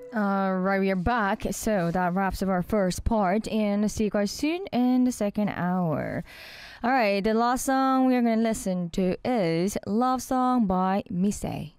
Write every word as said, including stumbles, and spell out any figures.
Uh, right, we are back. So that wraps up our first part, and see you guys soon in the second hour. All right, the last song we are gonna listen to is "Love Song" by Mise.